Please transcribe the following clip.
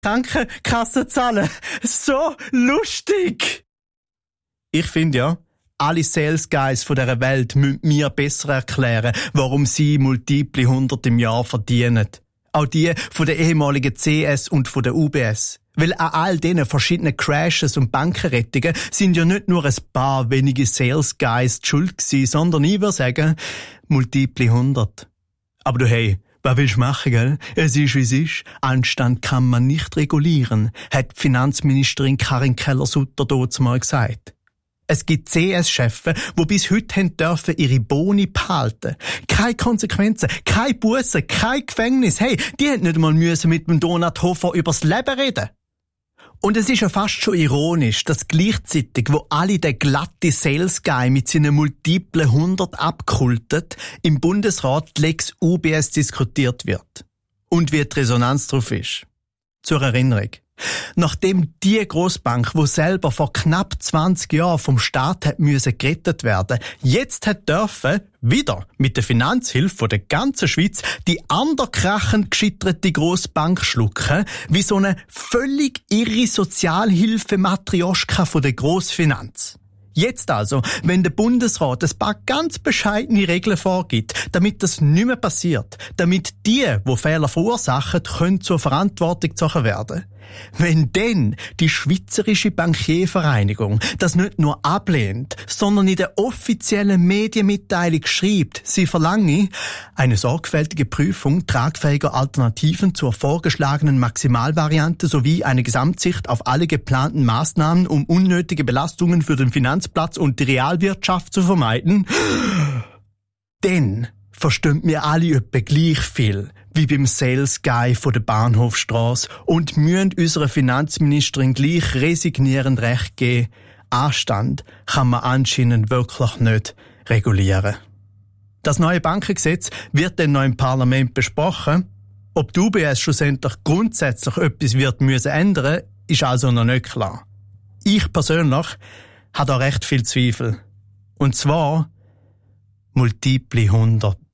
Krankenkasse zahlen. So lustig! Ich finde ja, alle Sales Guys von dieser Welt müssen mir besser erklären, warum sie multiple 100 im Jahr verdienen. Auch die von der ehemaligen CS und von der UBS. Weil an all diesen verschiedenen Crashes und Bankenrettungen sind ja nicht nur ein paar wenige Sales Guys die schuld gewesen, sondern ich würde sagen, multiple 100. Aber du, hey, was willst du machen, gell? Es ist, wie es ist. Anstand kann man nicht regulieren, hat die Finanzministerin Karin Keller-Sutter damals mal gesagt. Es gibt CS-Chefs, die bis heute haben dürfen ihre Boni behalten. Keine Konsequenzen, keine Bussen, kein Gefängnis. Hey, die hätten nicht einmal mit dem Donat Hofer übers Leben reden. Und es ist ja fast schon ironisch, dass gleichzeitig, wo alle den glatte Sales Guy mit seinen multiplen 100 abkultet, im Bundesrat die Lex UBS diskutiert wird. Und wie die Resonanz drauf ist. Zur Erinnerung. Nachdem die Grossbank, wo selber vor knapp 20 Jahren vom Staat hat müssen gerettet werden, jetzt hat dürfen, wieder mit der Finanzhilfe von der ganzen Schweiz, die anderkrachend gescheiterte Grossbank schlucken, wie so eine völlig irre Sozialhilfe-Matrioschka von der Grossfinanz. Jetzt also, wenn der Bundesrat ein paar ganz bescheidene Regeln vorgibt, damit das nicht mehr passiert, damit die Fehler verursachen, können zur Verantwortung gezogen werden. Wenn dann die Schweizerische Bankiervereinigung das nicht nur ablehnt, sondern in der offiziellen Medienmitteilung schreibt, sie verlange eine sorgfältige Prüfung tragfähiger Alternativen zur vorgeschlagenen Maximalvariante sowie eine Gesamtsicht auf alle geplanten Maßnahmen, um unnötige Belastungen für den Finanzplatz und die Realwirtschaft zu vermeiden, dann verstehen wir alle etwa gleich viel wie beim Sales Guy von der Bahnhofstrasse und müssen unserer Finanzministerin gleich resignierend recht geben. Anstand kann man anscheinend wirklich nicht regulieren. Das neue Bankengesetz wird dann noch im Parlament besprochen. Ob die UBS schlussendlich grundsätzlich etwas wird müssen ändern, ist also noch nicht klar. Ich persönlich habe da recht viel Zweifel. Und zwar multiple 100.